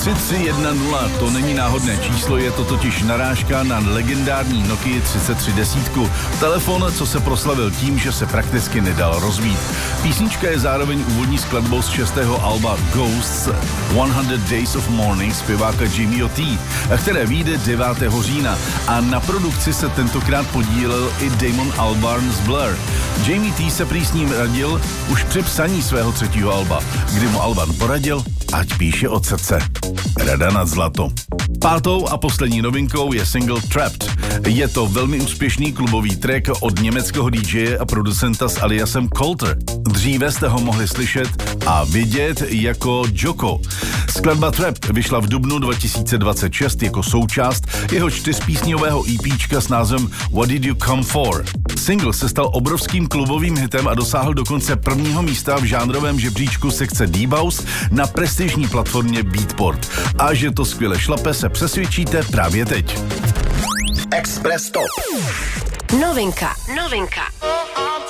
3310, to není náhodné číslo, je to totiž narážka na legendární Nokia 3310. Telefon, co se proslavil tím, že se prakticky nedal rozbít. Písnička je zároveň úvodní skladbou z 6. alba Ghosts 100 Days of Mourning zpěváka Jamieho T, které vyjde 9. října a na produkci se tentokrát podílel i Damon Albarn z Blur. Jamie T se prý s ním radil už při psaní svého 3. alba, kdy mu Albarn poradil, ať píše od srdce. Rada nad zlato. 5. a poslední novinkou je single Trapped. Je to velmi úspěšný klubový track od německého DJ a producenta s aliasem Colter. Dříve jste ho mohli slyšet a vidět jako Joko. Skladba Trapped vyšla v dubnu 2026 jako součást jeho 4písňového EPčka s názvem What Did You Come For. Single se stal obrovským klubovým hitem a dosáhl dokonce 1. místa v žánrovém žebříčku sekce Deep House na prestižní platformě Beatport. A že to skvěle šlape, se přesvědčíte právě teď. Express Top. Novinka.